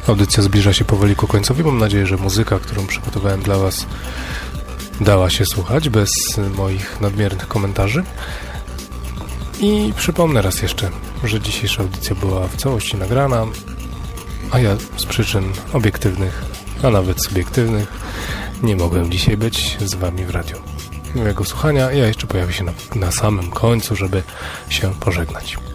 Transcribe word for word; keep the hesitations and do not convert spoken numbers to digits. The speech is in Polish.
Audycja zbliża się powoli ku końcowi. Mam nadzieję, że muzyka, którą przygotowałem dla Was, dała się słuchać bez moich nadmiernych komentarzy. I przypomnę raz jeszcze, że dzisiejsza audycja była w całości nagrana, a ja z przyczyn obiektywnych, a nawet subiektywnych, nie mogłem dzisiaj być z Wami w radiu. Miłego słuchania. Ja jeszcze pojawię się na, na samym końcu, żeby się pożegnać.